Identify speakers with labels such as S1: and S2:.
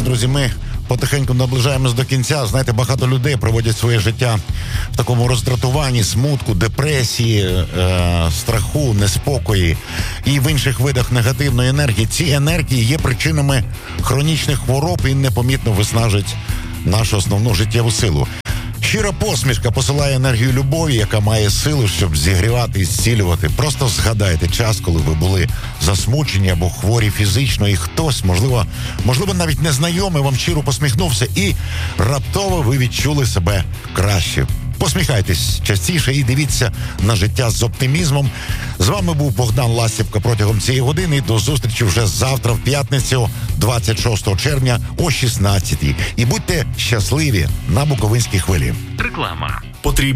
S1: друзі, ми потихеньку наближаємось до кінця. Знаєте, багато людей проводять своє життя в такому роздратуванні, смутку, депресії, страху, неспокої і в інших видах негативної енергії. Ці енергії є причинами хронічних хвороб і непомітно виснажують нашу основну життєву силу. Щира посмішка посилає енергію любові, яка має силу, щоб зігрівати і зцілювати. Просто згадайте час, коли ви були засмучені або хворі фізично, і хтось, можливо, навіть незнайомий вам щиро посміхнувся, і раптово ви відчули себе краще. Посміхайтесь частіше і дивіться на життя з оптимізмом. З вами був Богдан Ластівка протягом цієї години. До зустрічі вже завтра, в п'ятницю, 26 червня о 16-й. І будьте щасливі на Буковинській хвилі.
S2: Реклама.